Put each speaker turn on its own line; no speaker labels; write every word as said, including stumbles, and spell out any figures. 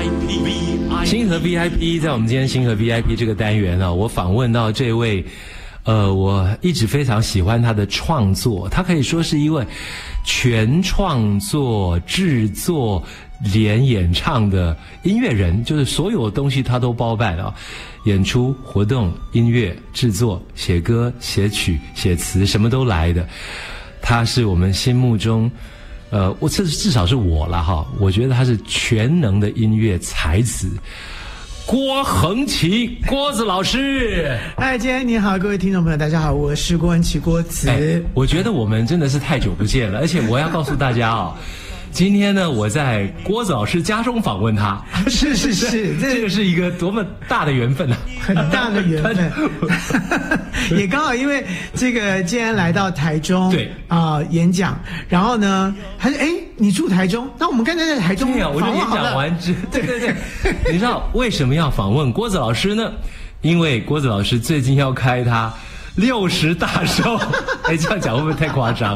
I P，
星河 V I P， 在我们今天星河 V I P 这个单元啊，我访问到这位，呃，我一直非常喜欢他的创作，他可以说是一位全创作、制作、连演唱的音乐人，就是所有东西他都包办啊，演出、活动、音乐、制作、写歌、写曲、写词，什么都来的。他是我们心目中。呃，我这至少是我了哈，我觉得他是全能的音乐才子，郭恒琪，郭子老师。
嗨，今天你好，各位听众朋友，大家好，我是郭恒琪，郭子。
哎，我觉得我们真的是太久不见了，而且我要告诉大家哦。今天呢，我在郭子老师家中访问他，
是是是，
这个是一个多么大的缘分啊，
很大的缘分。也刚好因为这个，既然来到台中，
对
啊、呃、演讲，然后呢，他说：“哎，你住台中，那我们刚才在台中
对呀、啊，我就演讲完之，对对对，你知道为什么要访问郭子老师呢？因为郭子老师最近要开他六十大寿，哎，这样讲会不会太夸张？